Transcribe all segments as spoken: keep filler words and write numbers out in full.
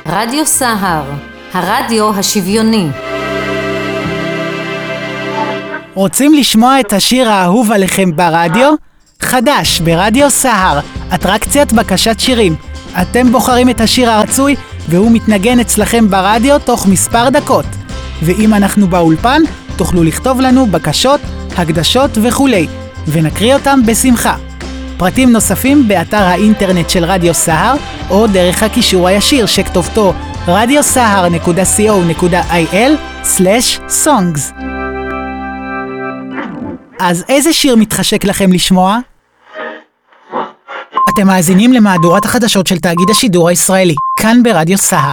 רדיו סהר, הרדיו השוויוני. רוצים לשמוע את השיר האהוב עליכם ברדיו? חדש ברדיו סהר, אטרקציית בקשת שירים. אתם בוחרים את השיר הרצוי והוא מתנגן אצלכם ברדיו תוך מספר דקות. ואם אנחנו באולפן, תוכלו לכתוב לנו בקשות, הקדשות וכולי, ונקריא אותם בשמחה. פרטים נוספים באתר האינטרנט של רדיו סהר, או דרך הקישור הישיר שכתובתו רדיו סהר נקודה סי או נקודה איי אל סלש סונגס. אז איזה שיר מתחשק לכם לשמוע? אתם מאזינים למהדורת החדשות של תאגיד השידור הישראלי, כאן ברדיו סהר.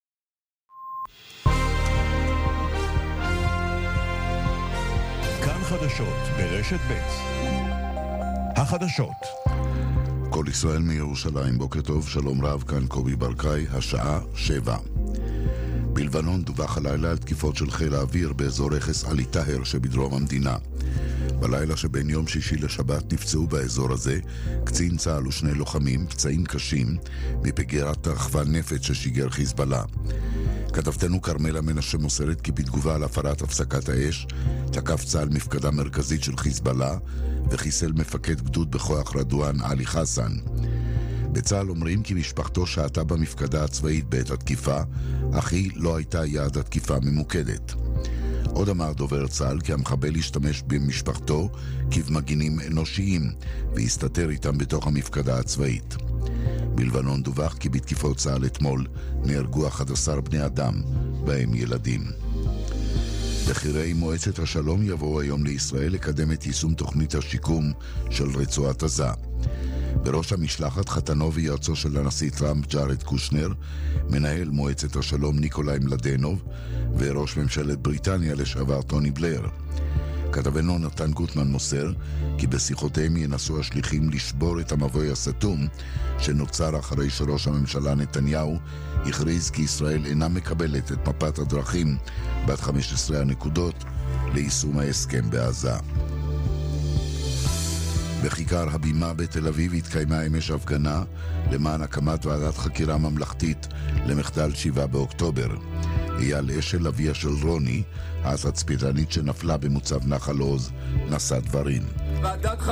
כאן חדשות ברשת ב'. החדשות. כל ישראל מירושלים, בוקר טוב, שלום רב, כאן קובי ברקאי, השעה שבע. בלבנון דווח הלילה על תקיפות של חיל האוויר באזור רכס עלי טהר שבדרום המדינה. בלילה שבין יום שישי לשבת נפצעו באזור הזה קצין צה"ל ושני לוחמים, פצעים קשים, מפגיעת רחפן נפץ ששיגר חיזבאללה. כתבתנו כרמלה מנשה מוסרת כי בתגובה על הפרת הפסקת האש, תקף צה"ל מפקדה מרכזית של חיזבאללה וחיסל מפקד גדוד בכוח רדואן עלי חסן. בצה"ל אומרים כי משפחתו שעתה במפקדה הצבאית בעת התקיפה, אך היא לא הייתה יעד התקיפה ממוקדת. עוד אמר דובר צה"ל כי המחבל השתמש במשפחתו כבמגינים אנושיים והסתתר איתם בתוך המפקדה הצבאית. בלבנון דווח כי בתקיפות צה"ל אתמול נהרגו אחד עשר בני אדם, בהם ילדים. בכירי מועצת השלום יבואו היום לישראל לקדם את יישום תוכנית השיקום של רצועת עזה. בראש המשלחת חתנו ויועצו של הנשיא טראמפ ג'ארד קושנר, מנהל מועצת השלום ניקולאי מלדנוב וראש ממשלת בריטניה לשעבר טוני בלר. כתבנו נתן גוטמן מוסר כי בשיחותיהם ינסו השליחים לשבור את המבוי הסתום שנוצר אחרי שראש הממשלה נתניהו הכריז כי ישראל אינה מקבלת את מפת הדרכים בת חמש עשרה הנקודות ליישום ההסכם בעזה. בכיכר הבימה בתל אביב התקיימה אמש הפגנה למען הקמת ועדת חקירה ממלכתית למחדל שבעה באוקטובר. אייל אשל, אביה של רוני, התצפיתנית שנפלה במוצב נחל עוז, נשא דברים. ועדת